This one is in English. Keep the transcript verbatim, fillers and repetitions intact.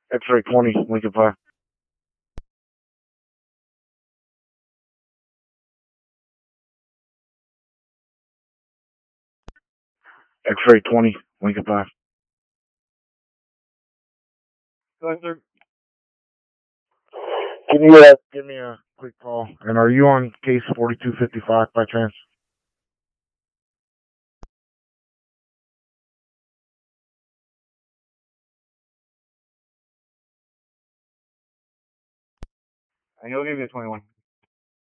X-ray twenty, Lincoln five. X-ray twenty, Lincoln five. Go ahead, sir. Can you uh, give me a quick call? And are you on case forty-two fifty-five by chance? And he'll give you a twenty-one.